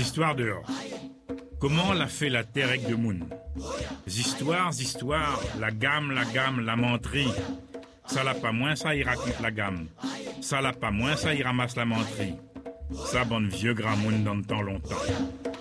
Histoires dehors. Comment l'a fait la terre avec de moun? Histoires, la gamme, la menterie. Ça l'a pas moins, ça il raconte la gamme. Ça l'a pas moins, ça il ramasse la menterie. Ça bonne vieux grand moun dans le temps longtemps.